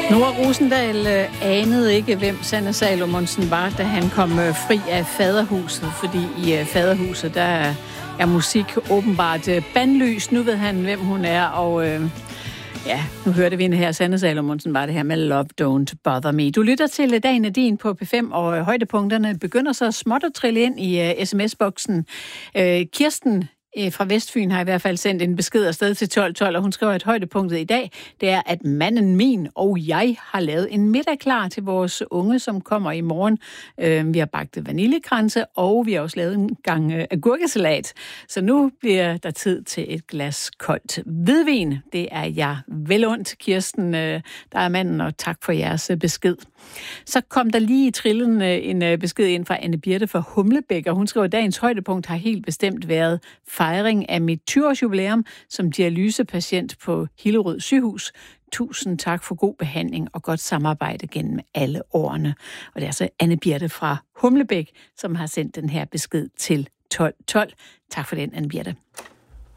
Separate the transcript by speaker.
Speaker 1: Nora Rosendahl anede ikke, hvem Sanne Salomonsen var, da han kom fri af faderhuset, fordi i faderhuset, der er musik åbenbart bandlyst. Nu ved han, hvem hun er, og ja, nu hørte vi hende her. Sanne Salomonsen var det her med Love Don't Bother Me. Du lytter til Dagen er din på P5, og højdepunkterne begynder så småt at trille ind i sms-boksen. Kirsten fra Vestfyn har i hvert fald sendt en besked afsted til 1212, og hun skriver, at højdepunktet i dag, det er, at manden min og jeg har lavet en middag klar til vores unge, som kommer i morgen. Vi har bagt vaniljekranse, og vi har også lavet en gang agurkesalat. Så nu bliver der tid til et glas koldt hvidvin. Det er jeg vel ondt, Kirsten, der er manden, og tak for jeres besked. Så kom der lige i trillen en besked ind fra Anne Birte fra Humlebæk, og hun skriver, at dagens højdepunkt har helt bestemt været fejring af mit 20-års jubilæum som dialysepatient på Hillerød Sygehus. Tusind tak for god behandling og godt samarbejde gennem alle årene. Og det er altså Anne Birte fra Humlebæk, som har sendt den her besked til 1212. Tak for den, Anne Birte.